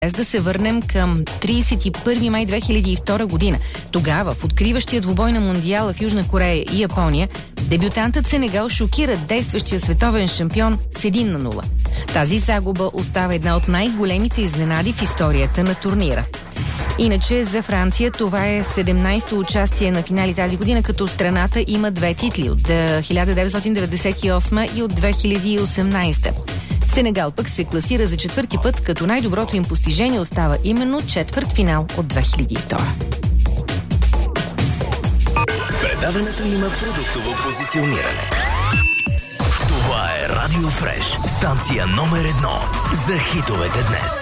Да се върнем към 31 май 2002 година. Тогава, в откриващия двубой на Мондиала в Южна Корея и Япония, дебютантът Сенегал шокира действащия световен шампион с 1-0. Тази загуба остава една от най-големите изненади в историята на турнира. Иначе за Франция това е 17-то участие на финали тази година, като страната има две титли от 1998 и от 2018. Сенегал пък се класира за четвърти път, като най-доброто им постижение остава именно четвъртфинал от 2002. Предаването има продуктово позициониране. Това е Радио Фреш, станция номер 1 за хитовете днес.